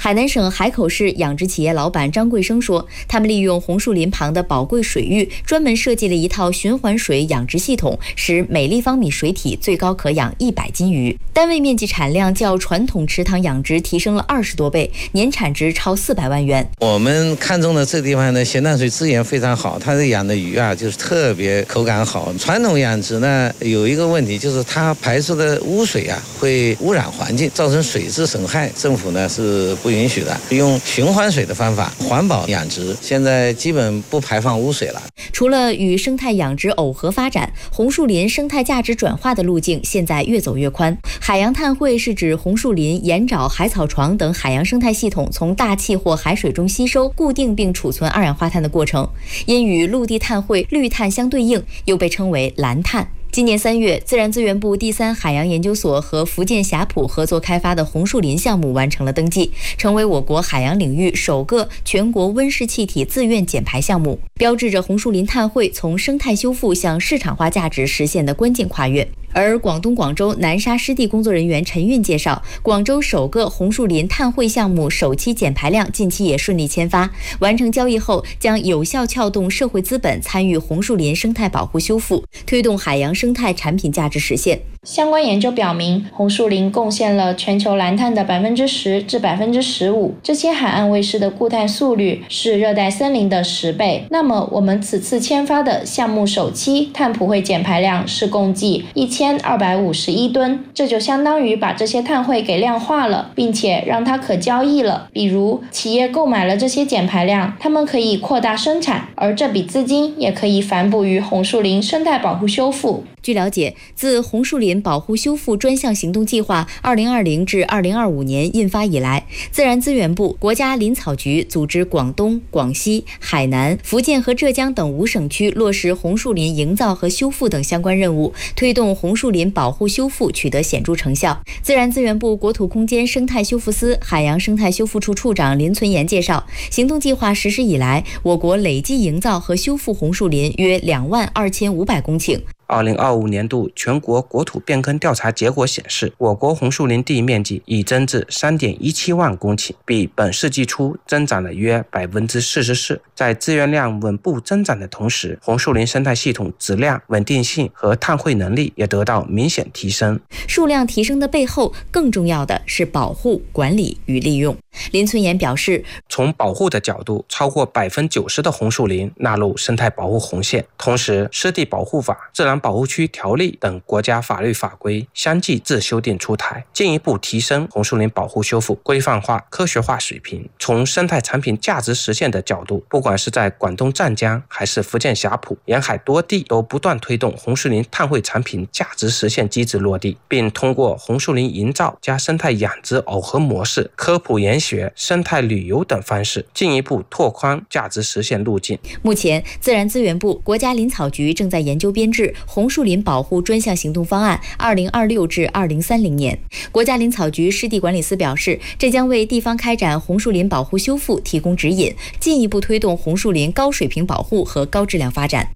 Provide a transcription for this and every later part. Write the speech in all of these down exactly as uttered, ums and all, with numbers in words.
海南省海口市养殖企业老板张贵生说，他们利用红树林旁的宝贵水域，专门设计了一套循环水养殖系统，使每立方米水体最高可养一百斤鱼，单位面积产量较传统池塘养殖提升了二十多倍，年产值超四百万元。 我们看中的这地方呢，咸淡水资源非常好，它这养的鱼啊，就是特别口感好。传统养殖呢，有一个问题就是它排出的污水啊，会污染环境，造成水质损害，政府呢是不允许的。用循环水的方法，环保养殖，现在基本不排放污水了。 除了与生态养殖耦合发展，红树林生态价值转化的路径现在越走越宽。海洋碳汇是指红树林、盐沼、海草床等海洋生态系统从大气或海水中吸收、固定并储存二氧化碳的过程，因与陆地碳汇、绿碳相对应，又被称为蓝碳。今年三月，自然资源部第三海洋研究所和福建霞浦合作开发的红树林项目完成了登记，成为我国海洋领域首个全国温室气体自愿减排项目，标志着红树林碳汇从生态修复向市场化价值实现的关键跨越。而广东广州南沙湿地工作人员陈运介绍，广州首个红树林碳汇项目首期减排量近期也顺利签发，完成交易后将有效撬动社会资本参与红树林生态保护修复，推动海洋生态产品价值实现。 相关研究表明，红树林贡献了全球蓝碳的百分之十至百分之十五，这些海岸卫士的固碳速率是热带森林的十倍。那么，我们此次签发的项目首期碳普惠减排量是共计一千二百五十一吨，这就相当于把这些碳汇给量化了，并且让它可交易了。比如，企业购买了这些减排量，他们可以扩大生产，而这笔资金也可以反哺于红树林生态保护修复。 据了解，自红树林保护修复专项行动计划二零二零至二零二五年印发以来，自然资源部、国家林草局组织广东、广西、海南、福建和浙江等五省区落实红树林营造和修复等相关任务，推动红树林保护修复取得显著成效。自然资源部国土空间生态修复司海洋生态修复处处长林存言介绍，行动计划实施以来，我国累计营造和修复红树林约两万二千五百公顷。 二零二五年度全国国土变更调查结果显示，我国红树林地面积已增至 三点一七万公顷，比本世纪初增长了约 百分之四十四。 在资源量稳步增长的同时，红树林生态系统质量、稳定性和碳汇能力也得到明显提升。 数量提升的背后，更重要的是保护、管理与利用。林存言表示， 从保护的角度，超过 百分之九十 的红树林纳入生态保护红线，同时湿地保护法、自然保护区条例等国家法律法规相继自修订出台，进一步提升红树林保护修复规范化、科学化水平。从生态产品价值实现的角度，不管是在广东湛江还是福建霞浦，沿海多地都不断推动红树林碳汇产品价值实现机制落地，并通过红树林营造加生态养殖耦合模式、科普研学、生态旅游等方式，进一步拓宽价值实现路径。 目前，自然资源部、国家林草局正在研究编制红树林保护专项行动方案二零二六至二零三零年。国家林草局湿地管理司表示，这将为地方开展红树林保护修复提供指引，进一步推动红树林高水平保护和高质量发展。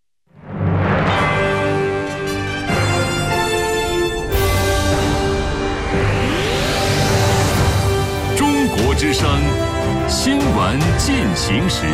中国之声新闻进行时。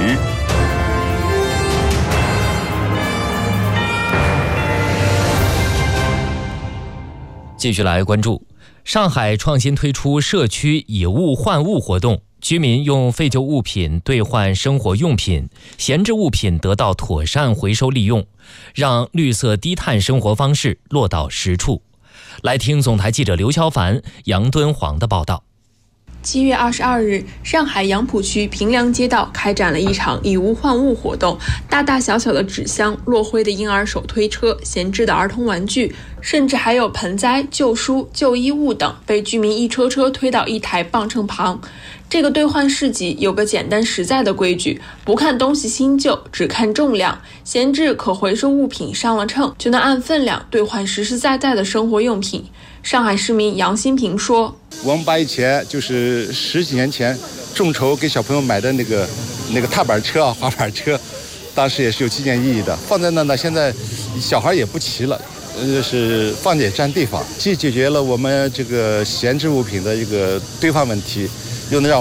继续来关注，上海创新推出社区以物换物活动，居民用废旧物品兑换生活用品，闲置物品得到妥善回收利用，让绿色低碳生活方式落到实处。来听总台记者刘肖凡、杨敦煌的报道。 七月二十二日，上海杨浦区平凉街道开展了一场以物换物活动，大大小小的纸箱、落灰的婴儿手推车、闲置的儿童玩具，甚至还有盆栽、旧书、旧衣物等，被居民一车车推到一台磅秤旁。这个兑换市集有个简单实在的规矩，不看东西新旧，只看重量。闲置可回收物品上了秤，就能按分量兑换实实在在的生活用品。上海市民杨新平说， 我们把以前就是十几年前众筹给小朋友买的那个那个踏板车啊、滑板车，当时也是有纪念意义的，放在那呢，现在小孩也不骑了，呃，是放着也占地方，既解决了我们这个闲置物品的一个堆放问题，又能让